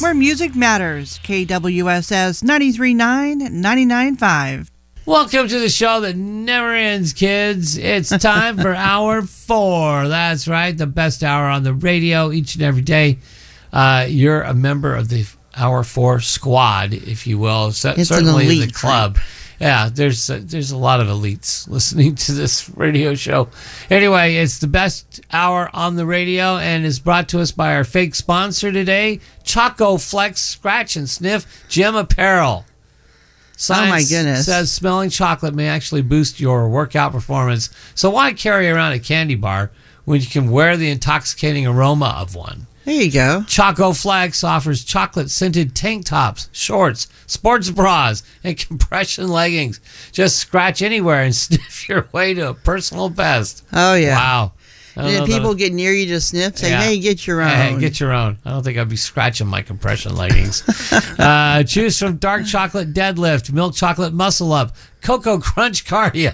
where music matters. KWSS 93.9, 99.5. Welcome to the show that never ends, kids. It's time for Hour 4. That's right, the best hour on the radio each and every day. You're a member of the Hour 4 squad, if you will. Certainly the club. Group. Yeah, there's a lot of elites listening to this radio show. Anyway, it's the best hour on the radio and is brought to us by our fake sponsor today, Flex Scratch and Sniff Gym Apparel. Science oh my goodness. says smelling chocolate may actually boost your workout performance. So why carry around a candy bar when you can wear the intoxicating aroma of one? There you go. Choco Flex offers chocolate-scented tank tops, shorts, sports bras, and compression leggings. Just scratch anywhere and sniff your way to a personal best. Oh, yeah. Wow. And if people get near you to sniff, say, hey, get your own. Hey, get your own. I don't think I'd be scratching my compression leggings. Choose from dark chocolate deadlift, milk chocolate muscle up, Cocoa Crunch cardio.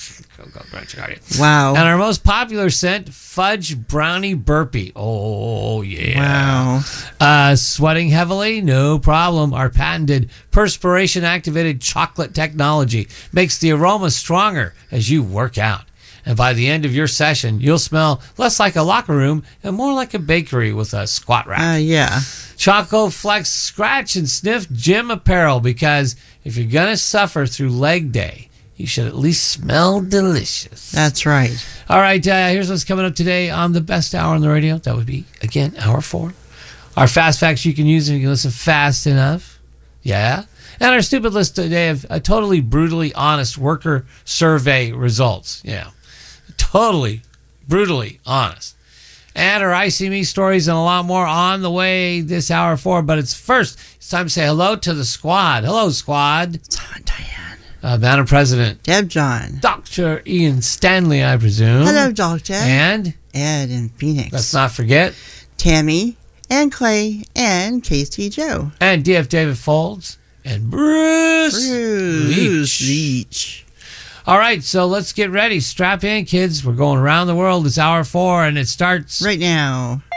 Wow. And our most popular scent, fudge brownie burpee. Oh, yeah. Wow. Sweating heavily? No problem. Our patented perspiration-activated chocolate technology makes the aroma stronger as you work out. And by the end of your session, you'll smell less like a locker room and more like a bakery with a squat rack. Yeah. Choco Flex Scratch and Sniff Gym Apparel, because if you're going to suffer through leg day, you should at least smell delicious. That's right. All right, here's what's coming up today on the best hour on the radio. That would be, again, Hour 4. Our fast facts you can use if you can listen fast enough. Yeah. And our stupid list today of totally brutally honest worker survey results. Yeah. Totally brutally honest. And our ICME stories and a lot more on the way this Hour 4. But it's time to say hello to the squad. Hello, squad. Diane. Madam President. Deb John. Dr. Ian Stanley, I presume. Hello, Doctor. And? Ed in Phoenix. Let's not forget. Tammy and Clay and Casey Joe. And DF David Folds. And Bruce Leach. All right, so let's get ready. Strap in, kids. We're going around the world. It's Hour 4, and it starts right now.